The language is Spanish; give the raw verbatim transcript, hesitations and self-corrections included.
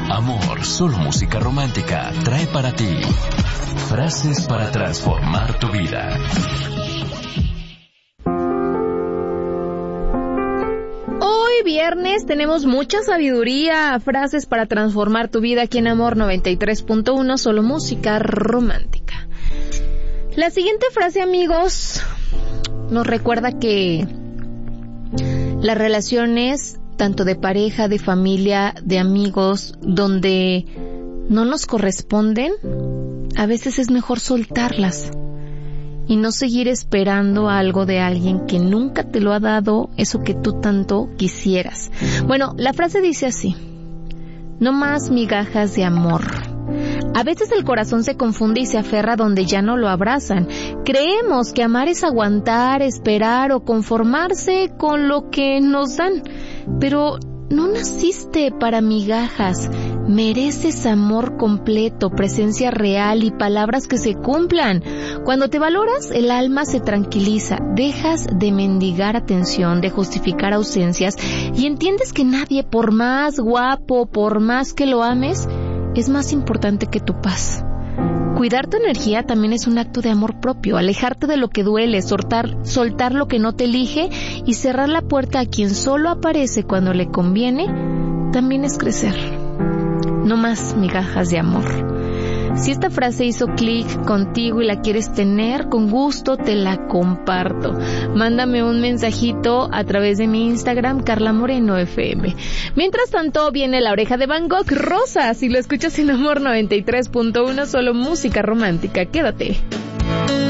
Amor, solo música romántica trae para ti frases para transformar tu vida. Hoy viernes tenemos mucha sabiduría, frases para transformar tu vida aquí en Amor noventa y tres punto uno, solo música romántica. La siguiente frase, amigos, nos recuerda que las relaciones, tanto de pareja, de familia, de amigos, donde no nos corresponden, a veces es mejor soltarlas y no seguir esperando algo de alguien que nunca te lo ha dado, eso que tú tanto quisieras. Bueno, la frase dice así: no más migajas de amor. A veces el corazón se confunde y se aferra donde ya no lo abrazan. Creemos que amar es aguantar, esperar o conformarse con lo que nos dan. Pero no naciste para migajas. Mereces amor completo, presencia real y palabras que se cumplan. Cuando te valoras, el alma se tranquiliza. Dejas de mendigar atención, de justificar ausencias y entiendes que nadie, por más guapo, por más que lo ames, es más importante que tu paz. Cuidar tu energía también es un acto de amor propio. Alejarte de lo que duele, soltar, soltar lo que no te elige y cerrar la puerta a quien solo aparece cuando le conviene, también es crecer. No más migajas de amor. Si esta frase hizo clic contigo y la quieres tener, con gusto te la comparto. Mándame un mensajito a través de mi Instagram, Carla Moreno F M. Mientras tanto, viene La Oreja de Van Gogh, Rosa. Si lo escuchas en Amor noventa y tres punto uno, solo música romántica. Quédate.